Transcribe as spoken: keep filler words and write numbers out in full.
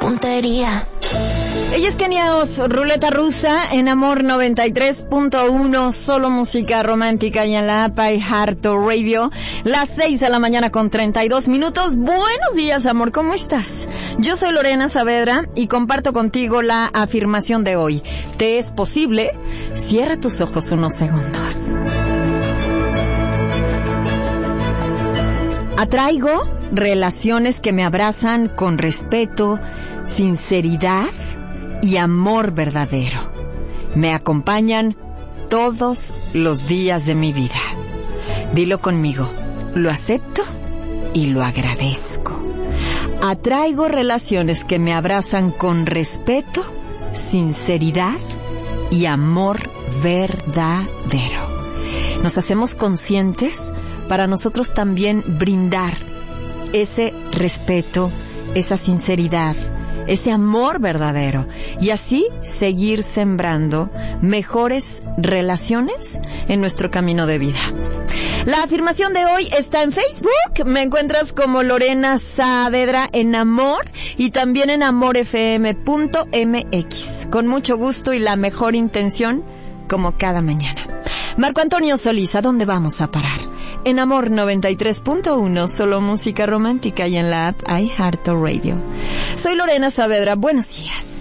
tontería. Ella es Kenia Oz, Ruleta Rusa, en Amor noventa y tres punto uno, solo música romántica y en la app iHeartRadio, las seis de la mañana con treinta y dos minutos. Buenos días, amor, ¿cómo estás? Yo soy Lorena Saavedra y comparto contigo la afirmación de hoy. ¿Te es posible? Cierra tus ojos unos segundos. Atraigo relaciones que me abrazan con respeto, sinceridad y amor verdadero. Me acompañan todos los días de mi vida. Dilo conmigo, lo acepto y lo agradezco. Atraigo relaciones que me abrazan con respeto, sinceridad y amor verdadero. Nos hacemos conscientes para nosotros también brindar ese respeto, esa sinceridad, ese amor verdadero, y así seguir sembrando mejores relaciones en nuestro camino de vida. La afirmación de hoy está en Facebook. Me encuentras como Lorena Saavedra en Amor y también en amor f m punto m x. Con mucho gusto y la mejor intención, como cada mañana. Marco Antonio Solís, ¿a dónde vamos a parar? En Amor noventa y tres punto uno, solo música romántica y en la app iHeartRadio. Soy Lorena Saavedra, buenos días.